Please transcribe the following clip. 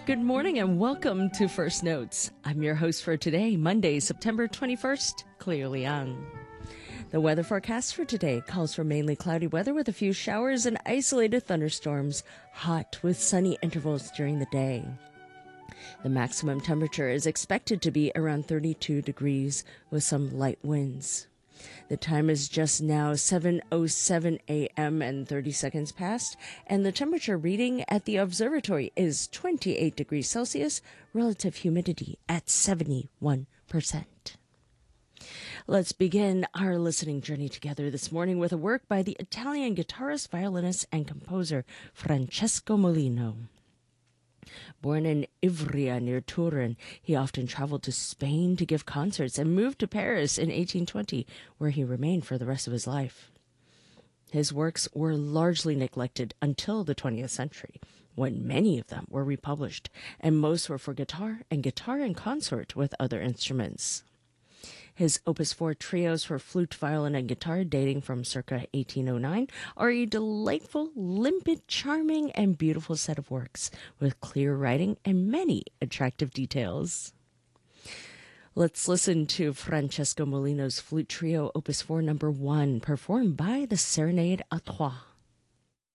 Good morning and welcome to First Notes. I'm your host for today, Monday, September 21st, Cleo Liang. The weather forecast for today calls for mainly cloudy weather with a few showers and isolated thunderstorms, hot with sunny intervals during the day. The maximum temperature is expected to be around 32 degrees with some light winds. The time is just now 7:07 a.m. and 30 seconds past, and the temperature reading at the observatory is 28 degrees Celsius, relative humidity at 71%. Let's begin our listening journey together this morning with a work by the Italian guitarist, violinist, and composer Francesco Molino. Born in Ivrea near Turin, he often traveled to Spain to give concerts and moved to Paris in 1820, where he remained for the rest of his life. His works were largely neglected until the 20th century, when many of them were republished, and most were for guitar in consort with other instruments. His Opus 4 trios for flute, violin, and guitar, dating from circa 1809, are a delightful, limpid, charming, and beautiful set of works with clear writing and many attractive details. Let's listen to Francesco Molino's flute trio, Opus 4 number 1, performed by the Serenade à Trois.